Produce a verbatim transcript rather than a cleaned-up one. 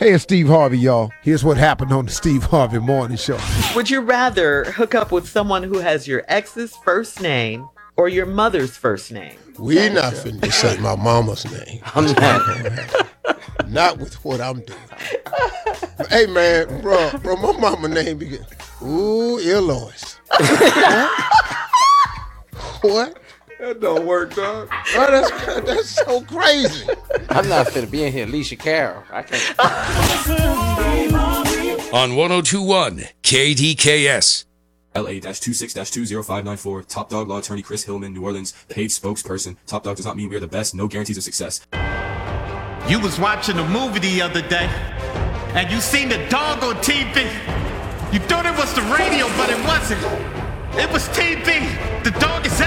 Hey, it's Steve Harvey, y'all. Here's what happened on the Steve Harvey Morning Show. Would you rather hook up with someone who has your ex's first name or your mother's first name? We not finna say my mama's name. I'm not. Not with what I'm doing. Hey, man, bro, bro, my mama name begin. Ooh, Eloise. What? That don't work, dog. Bro, that's, that's so crazy. I'm not finna be in here, Alicia Carroll. I can't. On one oh two point one K D K S. L A twenty-six two zero five nine four. Top Dog Law Attorney Chris Hillman, New Orleans, paid spokesperson. Top Dog does not mean we are the best. No guarantees of success. You was watching a movie the other day, and you seen the dog on T V. You thought it was the radio, but it wasn't. It was T V. The dog is